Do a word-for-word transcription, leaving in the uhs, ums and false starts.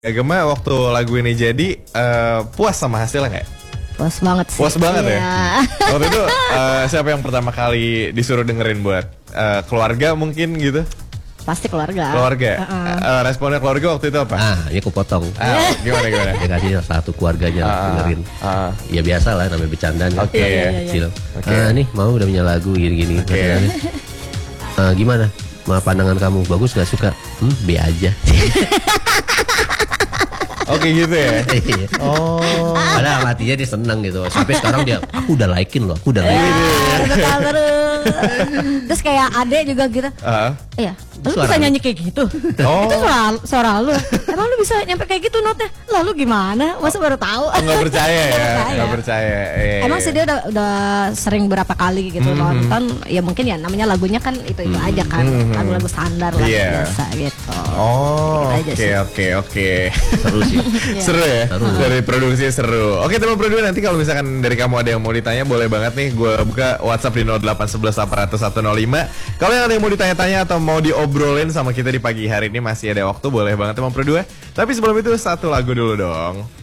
Gema waktu lagu ini jadi uh, puas sama hasilnya nggak? Puas banget sih. Puas banget iya. ya. Waktu itu uh, siapa yang pertama kali disuruh dengerin buat uh, keluarga mungkin gitu? Pasti keluarga. Keluarga. Uh -uh. Uh, responnya keluarga waktu itu apa? Ah, ini aku potong. Ah, gimana gimana? Ya kasih satu keluarganya Ah, dengerin. ah. Ya biasa lah namanya bercandaan. Oke. Okay. Iya, iya, iya. Oke. Ah, nih mau udah punya lagu gini-gini. Oke. Ah, gimana? Ma pandangan kamu bagus gak suka? Hmm, B aja. Oke gitu ya. Oh. Padahal hatinya dia seneng gitu. Sampai sekarang dia, aku udah likein loh, aku udah likein. Terus kayak adek juga gitu. Uh. Iya, lu Suara bisa lu. nyanyi kayak gitu. Oh. Itu suara, suara lu. Emang lu bisa nyampe kayak gitu notnya? Lalu gimana? Masa baru tahu? Nggak percaya ya? Nggak Nggak percaya. Iya, Emang iya. sih dia udah, udah sering berapa kali gitu Mhm. nonton. Ya mungkin ya namanya lagunya kan itu-itu aja kan. Mhm. Lagu-lagu standar lah Iya. biasa gitu. Oh, Gitu aja oke sih. oke oke. Seru sih. Seru ya? Seru. Dari produksi seru. Oke teman produksi, nanti kalau misalkan dari kamu ada yang mau ditanya boleh banget nih. Gue buka WhatsApp di nol delapan satu satu delapan nol satu nol lima. Kalau yang ada yang mau ditanya-tanya atau mau diobrolin sama kita di pagi hari ini masih ada waktu, boleh banget teman produksi. Tapi sebelum itu satu lagu dulu dong.